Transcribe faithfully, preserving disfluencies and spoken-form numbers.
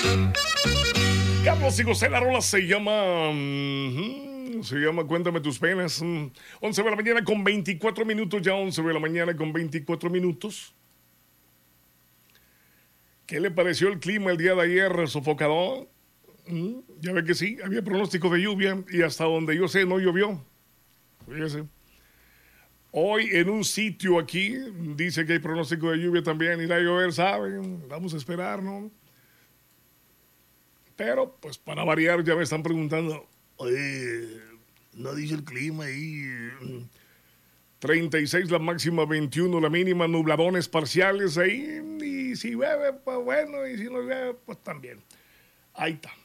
Carlos y José, la rola se llama... mm, se llama Cuéntame tus penas. Mm, once de la mañana con veinticuatro minutos, ya once de la mañana con veinticuatro minutos. ¿Qué le pareció el clima el día de ayer, sofocador? Mm, ya ve que sí, había pronóstico de lluvia y hasta donde yo sé no llovió. Fíjese. Hoy en un sitio aquí dice que hay pronóstico de lluvia también, irá a llover, ¿saben? Vamos a esperar, ¿no? Pero, pues para variar, ya me están preguntando, oye, no dice el clima ahí. treinta y seis la máxima, veintiuno la mínima, nubladones parciales ahí. Y si llueve, pues bueno, y si no llueve, pues también. Ahí está.